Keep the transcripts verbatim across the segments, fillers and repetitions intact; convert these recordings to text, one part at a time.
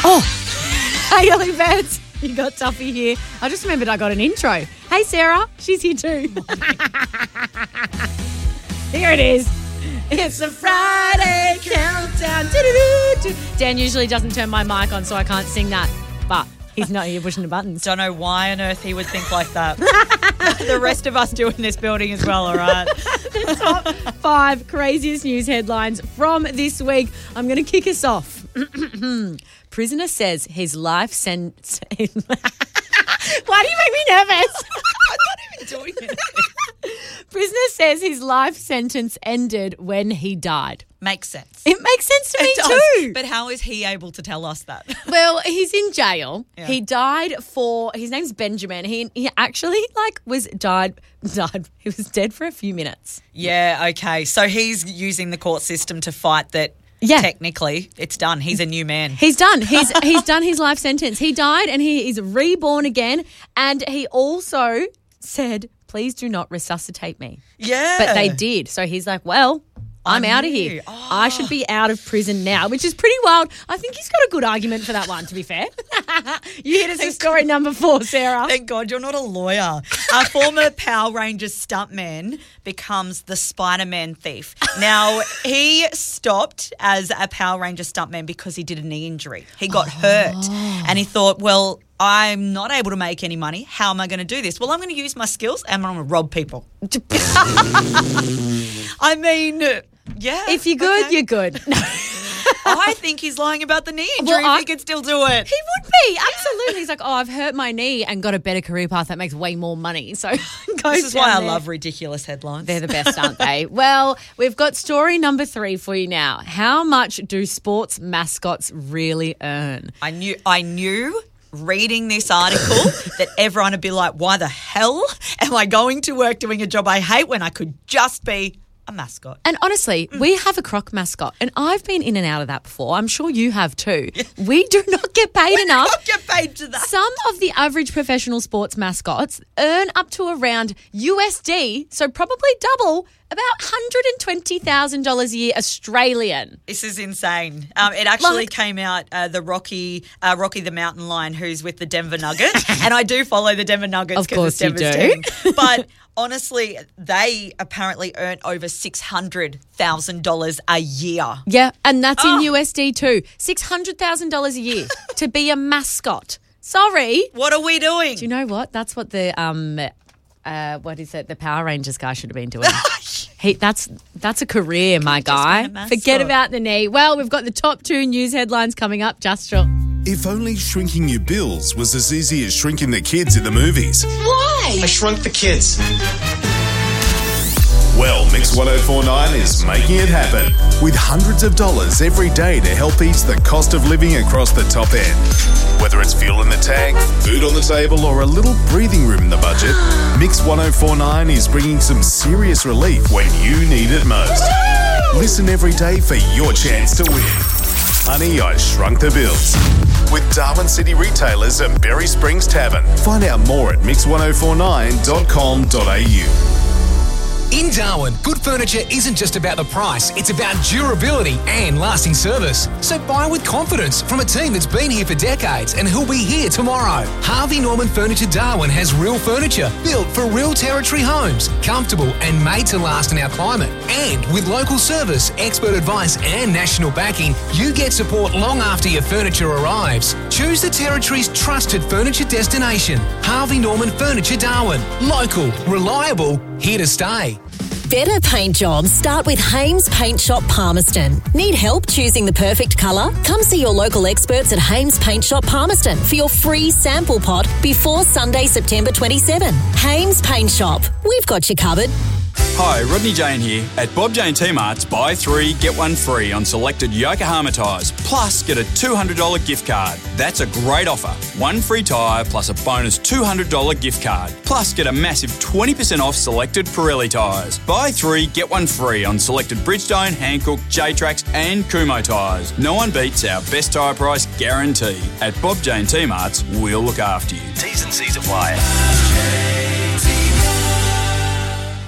Oh, hey, Ellie Beth. You got Tuffy here. I just remembered I got an intro. Hey, Sarah. She's here too. Here it is. It's the Friday countdown. Do-do-do-do. Dan usually doesn't turn my mic on, so I can't sing that. But he's not here pushing the buttons. Don't know why on earth he would think like that. The rest of us do in this building as well, all right? The top five craziest news headlines from this week. I'm going to kick us off. Prisoner says his life sentence... Why do you make me nervous? I'm not even doing it. Prisoner says his life sentence ended when he died. Makes sense. It makes sense to me It does. too. But how is he able to tell us that? Well, he's in jail. Yeah. He died for, his name's Benjamin. He he actually like was died, died, he was dead for a few minutes. Yeah, okay. So he's using the court system to fight that Yeah. technically it's done. He's a new man. He's done. He's he's done his life sentence. He died and he is reborn again. And he also said, please do not resuscitate me. Yeah. But they did. So he's like, well, I'm I out of knew. here. Oh. I should be out of prison now, which is pretty wild. I think he's got a good argument for that one, to be fair. You hit us with story number four, Sarah. Thank God you're not a lawyer. A former Power Rangers stuntman becomes the Spider-Man thief. Now, he stopped as a Power Ranger stuntman because he did a knee injury. He got Oh. hurt and he thought, well, I'm not able to make any money. How am I going to do this? Well, I'm going to use my skills and I'm going to rob people. I mean, yeah. If you're good, okay. you're good. No. I think he's lying about the knee injury Well, I- if he could still do it. He would be, absolutely. He's like, oh, I've hurt my knee and got a better career path that makes way more money. So go This is down why I there. love ridiculous headlines. They're the best, aren't they? Well, we've got story number three for you now. How much do sports mascots really earn? I knew I knew reading this article that everyone would be like, why the hell am I going to work doing a job I hate when I could just be a mascot? And honestly, we have a croc mascot, and I've been in and out of that before. I'm sure you have too. We do not get paid enough. Not get paid to that. Some of the average professional sports mascots earn up to around U S D, so probably double, about one hundred twenty thousand dollars a year Australian. This is insane. Um, it actually Like- came out, uh, the Rocky uh, Rocky the Mountain Lion, who's with the Denver Nuggets. And I do follow the Denver Nuggets Of because it's course you Denver's do. team. But honestly, they apparently earn over six hundred thousand dollars a year. Yeah, and that's Oh. in U S D too. six hundred thousand dollars a year to be a mascot. Sorry. What are we doing? Do you know what? That's what the um, uh, what is it? The Power Rangers guy should have been doing. he, that's that's a career, my guy. been a mascot. Forget about the knee. Well, we've got the top two news headlines coming up. Just short. If only shrinking your bills was as easy as shrinking the kids in the movies. I shrunk the kids. Well, Mix one oh four point nine is making it happen with hundreds of dollars every day to help ease the cost of living across the top end. Whether it's fuel in the tank, food on the table, or a little breathing room in the budget, Mix one oh four point nine is bringing some serious relief when you need it most. Listen every day for your chance to win. Honey, I Shrunk the Bills. With Darwin City Retailers and Berry Springs Tavern. Find out more at mix one oh four nine dot com dot a u. In Darwin, good furniture isn't just about the price, it's about durability and lasting service. So buy with confidence from a team that's been here for decades and who'll be here tomorrow. Harvey Norman Furniture Darwin has real furniture built for real territory homes, comfortable and made to last in our climate. And with local service, expert advice and national backing, you get support long after your furniture arrives. Choose the territory's trusted furniture destination. Harvey Norman Furniture Darwin. Local, reliable, here to stay. Better paint jobs start with Hames Paint Shop Palmerston. Need help choosing the perfect colour? Come see your local experts at Hames Paint Shop Palmerston for your free sample pot before Sunday, September twenty-seventh. Hames Paint Shop. We've got you covered. Hi, Rodney Jane here. At Bob Jane T-Mart's, buy three, get one free on selected Yokohama tyres, plus get a two hundred dollars gift card. That's a great offer. One free tyre plus a bonus two hundred dollars gift card. Plus get a massive twenty percent off selected Pirelli tyres. Buy three, get one free on selected Bridgestone, Hankook, J-Trax and Kumho tyres. No one beats our best tyre price guarantee. At Bob Jane T-Mart's, we'll look after you. T's and C's apply.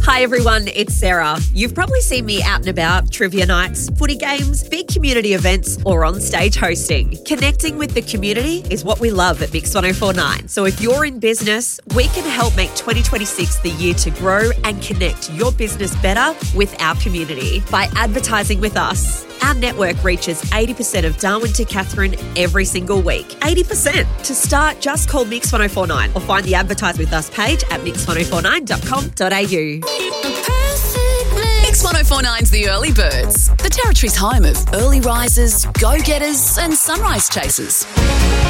Hi everyone, it's Sarah. You've probably seen me out and about, trivia nights, footy games, big community events, or on stage hosting. Connecting with the community is what we love at Mix one oh four point nine. So if you're in business, we can help make twenty twenty-six the year to grow and connect your business better with our community. By advertising with us, our network reaches eighty percent of Darwin to Katherine every single week. eighty percent. To start, just call Mix one oh four point nine or find the Advertise With Us page at mix one oh four nine dot com dot a u. Mix one oh four point nine's The Early Birds, the Territory's home of early risers, go-getters and sunrise chasers.